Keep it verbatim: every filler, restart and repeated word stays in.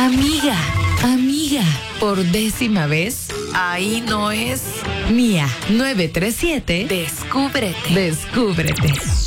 Amiga, amiga, por décima vez, ahí no es. Mía, nueve tres siete, descúbrete, descúbrete.